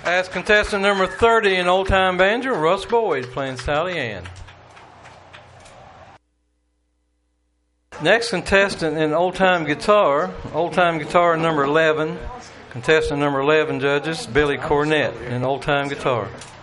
As contestant number 30 in Old Time Banjo, Russ Boyd playing Sally Ann. Next contestant in Old Time Guitar number 11. Contestant number 11 judges, Billy Cornett in Old Time Guitar.